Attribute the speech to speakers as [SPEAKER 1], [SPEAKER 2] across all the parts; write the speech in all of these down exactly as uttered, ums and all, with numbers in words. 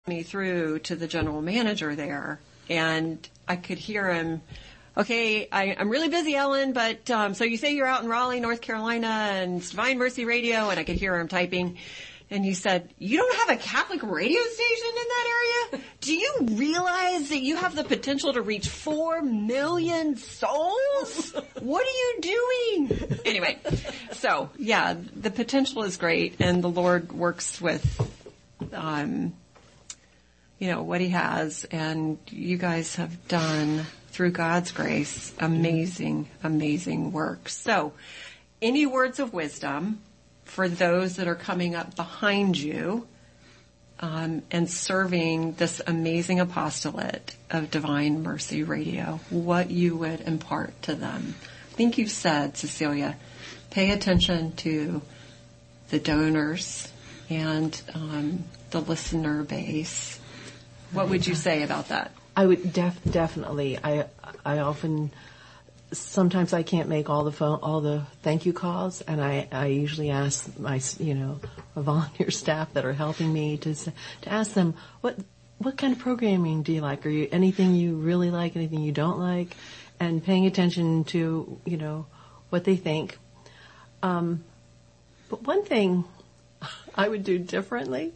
[SPEAKER 1] me through to the general manager there, and I could hear him. Okay, I, I'm really busy, Ellen, but um, so you say you're out in Raleigh, North Carolina, and it's Divine Mercy Radio, and I could hear him typing. And he said, you don't have a Catholic radio station in that area? Do you realize that you have the potential to reach four million souls? What are you doing? Anyway, so, yeah, the potential is great, and the Lord works with, um, you know, what he has, and you guys have done, through God's grace, amazing, amazing work. So, any words of wisdom for those that are coming up behind you um, and serving this amazing apostolate of Divine Mercy Radio, what you would impart to them? I think you've said, Cecilia, pay attention to the donors and um, the listener base. What would you say about that?
[SPEAKER 2] I would def- definitely. I I often... Sometimes I can't make all the phone, all the thank you calls, and I, I usually ask my, you know, volunteer staff that are helping me to to ask them what what kind of programming do you like? Are you anything you really like, anything you don't like, and paying attention to, you know, what they think. Um, but one thing I would do differently,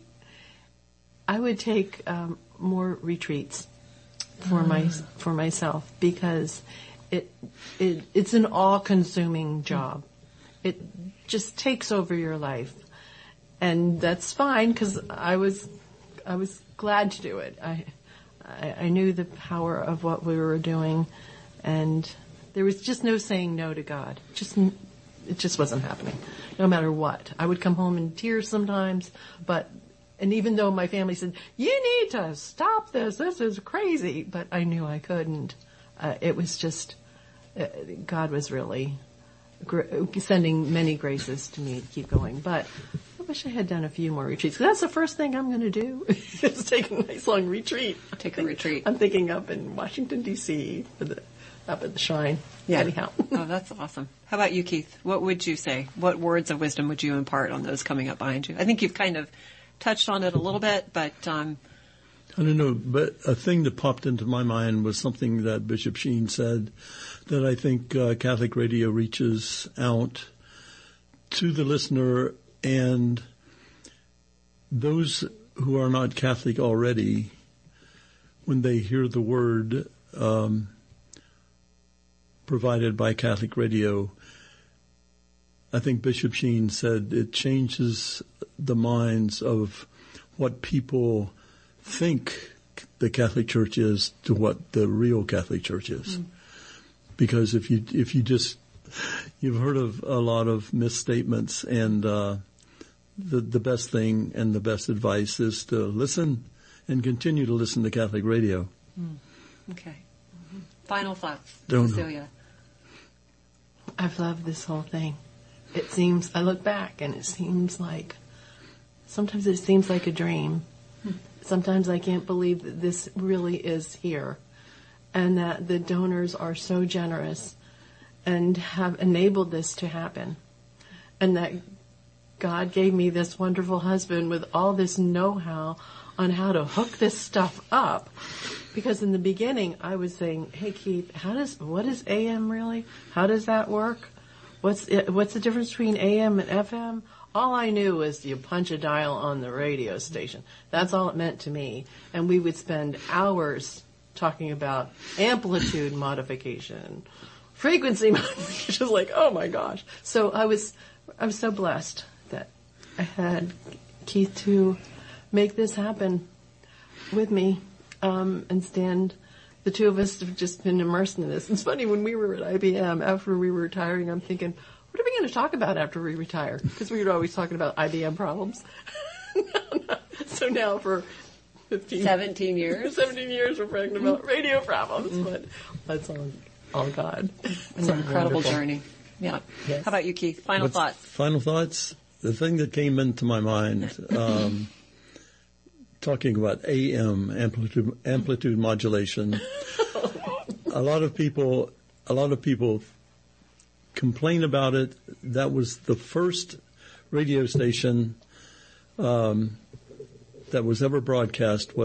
[SPEAKER 2] I would take um, more retreats for mm. my for myself, because It, it, it's an all-consuming job. It just takes over your life. And that's fine, because I was, I was glad to do it. I, I, I knew the power of what we were doing, and there was just no saying no to God. Just, it just wasn't happening, no matter what. I would come home in tears sometimes, but, and even though my family said, you need to stop this, this is crazy, but I knew I couldn't. Uh, it was just, uh, God was really gr- sending many graces to me to keep going. But I wish I had done a few more retreats. That's the first thing I'm going to do, is take a nice long retreat.
[SPEAKER 1] Take a retreat.
[SPEAKER 2] I'm thinking up in Washington, D C, for the, up at the shrine.
[SPEAKER 1] Yeah.
[SPEAKER 2] Anyhow.
[SPEAKER 1] Oh, that's awesome. How about you, Keith? What would you say? What words of wisdom would you impart on those coming up behind you? I think you've kind of touched on it a little bit, but... Um,
[SPEAKER 3] I don't know, but a thing that popped into my mind was something that Bishop Sheen said, that I think uh, Catholic Radio reaches out to the listener, and those who are not Catholic already, when they hear the word um, provided by Catholic Radio, I think Bishop Sheen said it changes the minds of what people think the Catholic Church is to what the real Catholic Church is. Mm. Because if you, if you just, you've heard of a lot of misstatements, and, uh, the, the best thing and the best advice is to listen and continue to listen to Catholic Radio.
[SPEAKER 1] Mm. Okay. Mm-hmm. Final thoughts,
[SPEAKER 3] Don't
[SPEAKER 1] Cecilia.
[SPEAKER 3] Know.
[SPEAKER 2] I've loved this whole thing. It seems, I look back and it seems like, sometimes it seems like a dream. Mm. Sometimes I can't believe that this really is here, and that the donors are so generous and have enabled this to happen, and that God gave me this wonderful husband with all this know-how on how to hook this stuff up. Because in the beginning I was saying, hey Keith, how does, what is A M really? How does that work? What's it, what's the difference between A M and F M? All I knew was you punch a dial on the radio station. That's all it meant to me. And we would spend hours talking about amplitude modification, frequency modification. Like, oh my gosh. So I was, I was so blessed that I had Keith to make this happen with me, um, and stand. The two of us have just been immersed in this. It's funny, when we were at I B M, after we were retiring, I'm thinking, what are we going to talk about after we retire? Because we were always talking about I B M problems. So now for fifteen,
[SPEAKER 1] seventeen years,
[SPEAKER 2] seventeen years, we're talking about radio problems. Mm-hmm. But that's all, all God.
[SPEAKER 1] It's an incredible wonderful journey. Yeah. Yes. How about you, Keith? Final
[SPEAKER 3] What's,
[SPEAKER 1] thoughts.
[SPEAKER 3] Final thoughts. The thing that came into my mind, um, talking about A M, amplitude amplitude modulation. A lot of people, a lot of people. complain about it. That was the first radio station um, that was ever broadcast